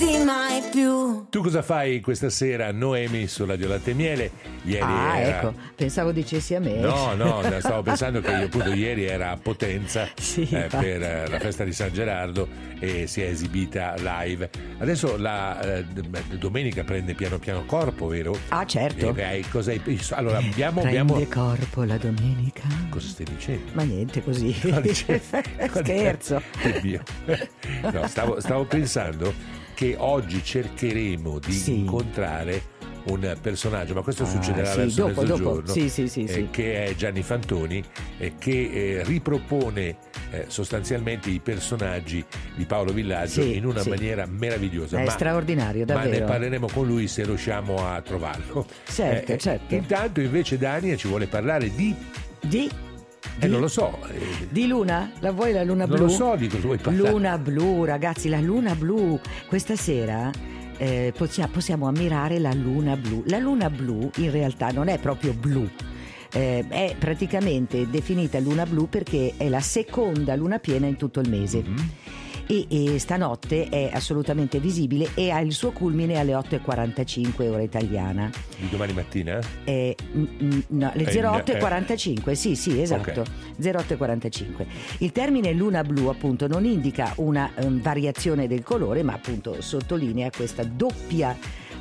lasciarti mai più. Tu cosa fai questa sera, Noemi, su Radio Latte e Miele? Ieri era... ecco, pensavo dicessi a me. No, stavo pensando che io appunto ieri era a Potenza Sì, per la festa di San Gerardo e si è esibita live. Adesso la domenica prende piano piano corpo, vero? Ah, certo. Allora abbiamo Prende corpo la domenica. Cosa stai dicendo? Ma niente, così. Scherzo. Oddio. No, stavo pensando che oggi cercheremo di incontrare un personaggio, ma questo succederà verso mezzogiorno, sì. che è Gianni Fantoni, che ripropone sostanzialmente i personaggi di Paolo Villaggio in una maniera meravigliosa. È straordinario, davvero. Ma ne parleremo con lui se riusciamo a trovarlo. Certo. Intanto invece Dania ci vuole parlare di... non lo so. Di luna? La vuoi la luna blu? Non lo so di cosa vuoi parlare. Luna blu, ragazzi, la luna blu. Questa sera possiamo ammirare la luna blu. La luna blu in realtà non è proprio blu. È praticamente definita luna blu perché è la seconda luna piena in tutto il mese. E stanotte è assolutamente visibile e ha il suo culmine alle 8:45 ora italiana. Di domani mattina? No, le 08:45, sì, esatto. Okay. 08:45. Il termine luna blu appunto non indica una variazione del colore, ma appunto sottolinea questa doppia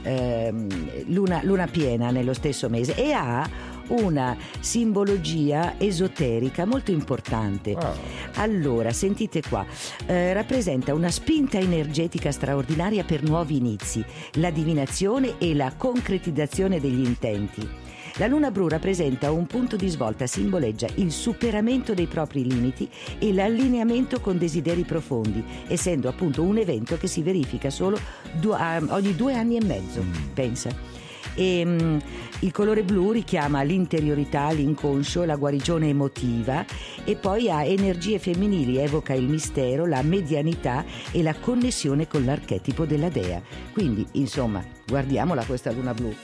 luna piena nello stesso mese e ha una simbologia esoterica molto importante. Allora, sentite qua, rappresenta una spinta energetica straordinaria per nuovi inizi, la divinazione e la concretizzazione degli intenti. La luna blu rappresenta un punto di svolta, simboleggia il superamento dei propri limiti e l'allineamento con desideri profondi, essendo appunto un evento che si verifica solo ogni 2 anni e mezzo, pensa. Il colore blu richiama l'interiorità, l'inconscio, la guarigione emotiva e poi ha energie femminili, evoca il mistero, la medianità e la connessione con l'archetipo della dea. Quindi, insomma, guardiamola questa luna blu,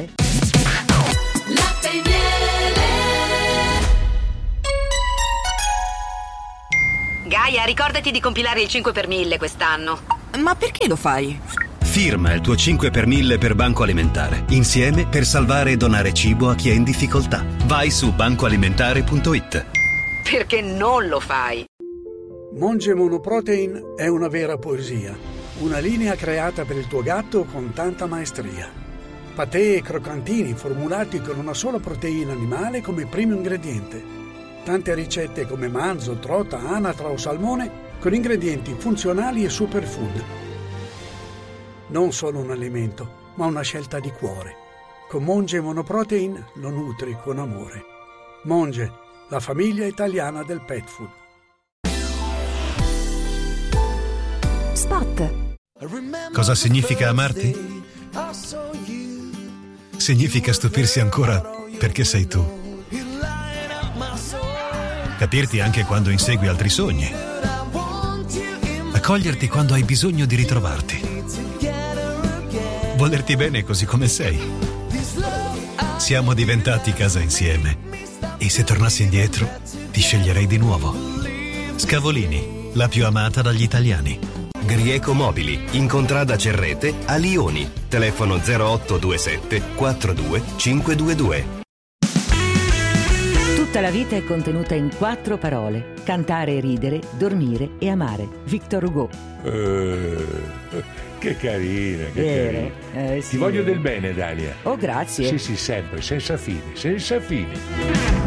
Latte e Miele. Gaia, ricordati di compilare il 5 per 1000 quest'anno. Ma perché lo fai? Firma il tuo 5 per 1000 per Banco Alimentare. Insieme per salvare e donare cibo a chi è in difficoltà. Vai su bancoalimentare.it. Perché non lo fai? Monge Monoprotein è una vera poesia. Una linea creata per il tuo gatto con tanta maestria. Patè e croccantini formulati con una sola proteina animale come primo ingrediente. Tante ricette come manzo, trota, anatra o salmone con ingredienti funzionali e superfood. Non solo un alimento, ma una scelta di cuore. Con Monge Monoprotein lo nutri con amore. Monge, la famiglia italiana del pet food. Spot. Cosa significa amarti? Significa stupirsi ancora perché sei tu. Capirti anche quando insegui altri sogni. Accoglierti quando hai bisogno di ritrovarti. Volerti bene così come sei. Siamo diventati casa insieme. E se tornassi indietro, ti sceglierei di nuovo. Scavolini, la più amata dagli italiani. Grieco Mobili, in contrada Cerrete a Lioni. Telefono 0827 42 522. Tutta la vita è contenuta in 4 parole: cantare e ridere, dormire e amare. Victor Hugo. Che carina, che carina. Sì. Ti voglio del bene, Dalia. Oh, grazie. Sì, sempre, senza fine.